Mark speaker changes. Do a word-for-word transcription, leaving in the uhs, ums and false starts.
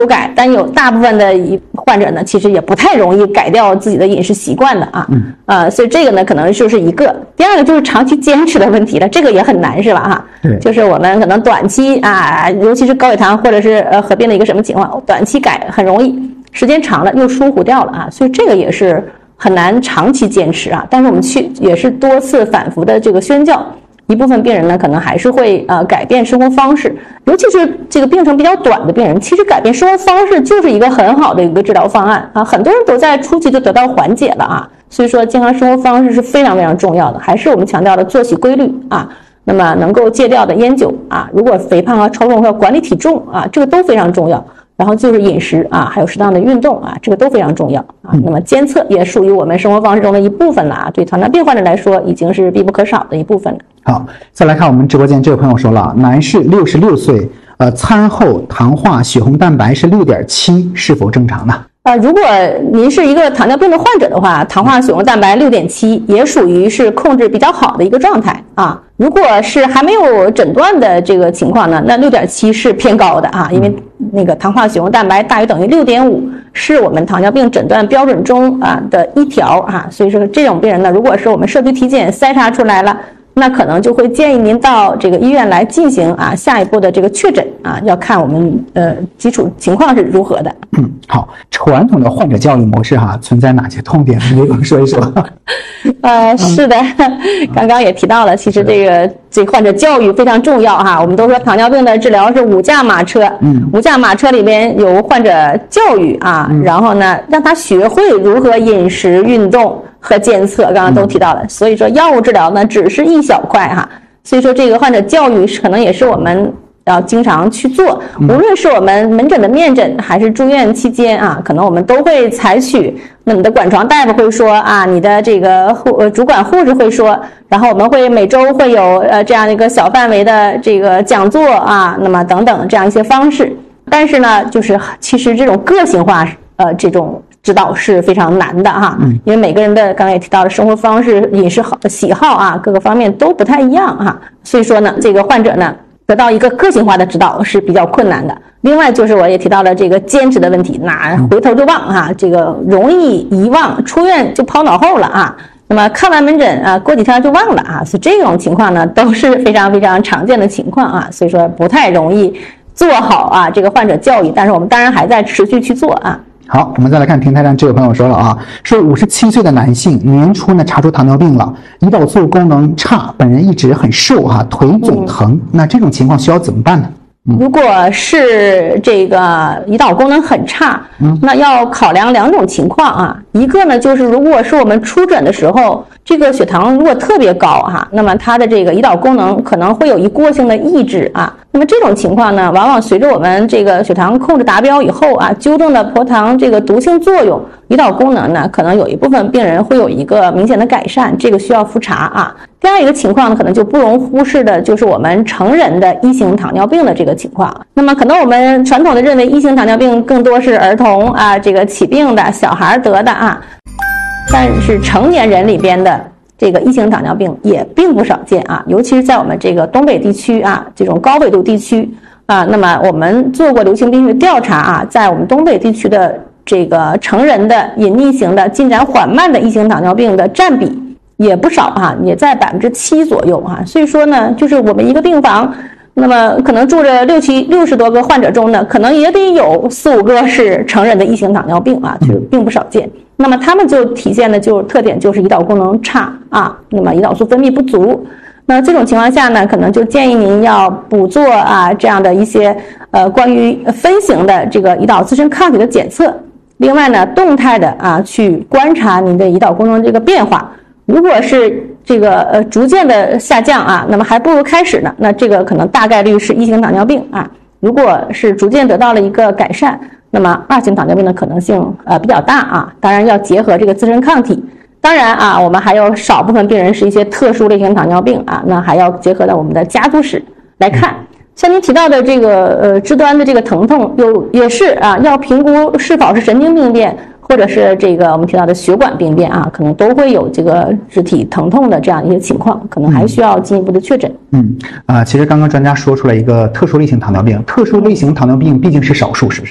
Speaker 1: 修改，但有大部分的患者呢，其实也不太容易改掉自己的饮食习惯的啊。嗯。呃，所以这个呢，可能就是一个。第二个就是长期坚持的问题了，这个也很难，是吧？哈。对。就是我们可能短期啊，尤其是高血糖或者是呃合并的一个什么情况，短期改很容易，时间长了又疏忽掉了啊，所以这个也是很难长期坚持啊。但是我们去也是多次反复的这个宣教。一部分病人呢，可能还是会呃改变生活方式，尤其是这个病程比较短的病人，其实改变生活方式就是一个很好的一个治疗方案啊。很多人都在初期就得到缓解了啊，所以说健康生活方式是非常非常重要的。还是我们强调的作息规律啊，那么能够戒掉的烟酒啊，如果肥胖和超重要管理体重啊，这个都非常重要。然后就是饮食啊，还有适当的运动啊，这个都非常重要啊。那么监测也属于我们生活方式中的一部分了啊，对糖尿病患者来说已经是必不可少的一部分了。
Speaker 2: 好，再来看我们直播间这位朋友说了，男士六十六岁，呃，餐后糖化血红蛋白是 六点七， 是否正常呢？
Speaker 1: 呃，如果您是一个糖尿病的患者的话，糖化血红蛋白 六点七 也属于是控制比较好的一个状态啊。如果是还没有诊断的这个情况呢，那 六点七 是偏高的啊，因为那个糖化血红蛋白大于等于 六点五 是我们糖尿病诊断标准中啊的一条啊，所以说这种病人呢，如果是我们社区体检筛查出来了，那可能就会建议您到这个医院来进行啊下一步的这个确诊啊，要看我们呃基础情况是如何的。
Speaker 2: 嗯，好，传统的患者教育模式哈、啊、存在哪些痛点？你给我说一说。
Speaker 1: 呃，是的，刚刚也提到了，其实这个这患者教育非常重要哈。我们都说糖尿病的治疗是五驾马车，嗯，五驾马车里边有患者教育啊，嗯、然后呢让他学会如何饮食、运动和监测，刚刚都提到了。所以说药物治疗呢只是一小块哈，所以说这个患者教育可能也是我们要经常去做，无论是我们门诊的面诊还是住院期间啊，可能我们都会采取。那你的管床大夫会说啊，你的这个护呃主管护士会说，然后我们会每周会有呃这样一个小范围的这个讲座啊，那么等等这样一些方式。但是呢，就是其实这种个性化呃这种指导是非常难的哈，因为每个人的刚才也提到了生活方式、饮食好喜好啊，各个方面都不太一样哈，所以说呢，这个患者呢。得到一个个性化的指导是比较困难的。另外就是我也提到了这个坚持的问题，那回头就忘啊，这个容易遗忘，出院就抛脑后了啊。那么看完门诊啊，过几天就忘了啊，所以这种情况呢都是非常非常常见的情况啊，所以说不太容易做好啊这个患者教育，但是我们当然还在持续去做啊。
Speaker 2: 好，我们再来看平台上这位朋友说了啊，说五十七岁的男性年初呢查出糖尿病了，胰岛素功能差，本人一直很瘦哈、啊，腿总疼，嗯、那这种情况需要怎么办呢？
Speaker 1: 嗯、如果是这个胰岛功能很差，嗯、那要考量两种情况啊，一个呢就是如果是我们出诊的时候，这个血糖如果特别高哈、啊，那么它的这个胰岛功能可能会有一过性的抑制啊。那么这种情况呢，往往随着我们这个血糖控制达标以后啊，纠正的葡糖这个毒性作用，胰岛功能呢，可能有一部分病人会有一个明显的改善，这个需要复查啊。第二一个情况呢，可能就不容忽视的就是我们成人的一型糖尿病的这个情况。那么可能我们传统的认为一型糖尿病更多是儿童啊这个起病的小孩得的啊，但是成年人里边的这个一型糖尿病也并不少见啊，尤其是在我们这个东北地区啊，这种高纬度地区啊，那么我们做过流行病学调查啊，在我们东北地区的这个成人的隐匿型的进展缓慢的一型糖尿病的占比也不少啊，也在百分之七左右啊，所以说呢，就是我们一个病房，那么可能住着六七六十多个患者中呢，可能也得有四五个是成人的一型糖尿病啊，就并不少见。那么他们就体现的就特点就是胰岛功能差啊，那么胰岛素分泌不足。那这种情况下呢，可能就建议您要补做啊这样的一些呃关于分型的这个胰岛自身抗体的检测。另外呢，动态的啊去观察您的胰岛功能这个变化。如果是这个呃逐渐的下降啊，那么还不如开始呢，那这个可能大概率是一型糖尿病啊。如果是逐渐得到了一个改善，那么二型糖尿病的可能性呃比较大啊。当然要结合这个自身抗体。当然啊，我们还有少部分病人是一些特殊类型糖尿病啊，那还要结合到我们的家族史来看。像您提到的这个呃肢端的这个疼痛，有也是啊，要评估是否是神经病变。或者是这个我们提到的血管病变啊，可能都会有这个肢体疼痛的这样一些情况，可能还需要进一步的确诊。
Speaker 2: 嗯啊、呃，其实刚刚专家说出来一个特殊类型糖尿病，特殊类型糖尿病毕竟是少数，是不是？